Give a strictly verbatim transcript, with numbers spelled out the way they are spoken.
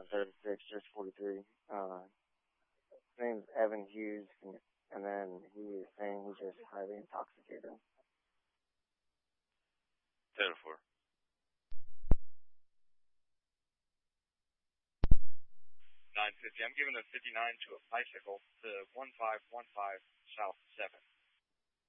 thirty-six, just forty-three. Uh, his name's Evan Hughes, and, and then he is saying he's just highly intoxicated. ten four. nine fifty. I'm giving a fifty-nine to a bicycle to one five one five South seven.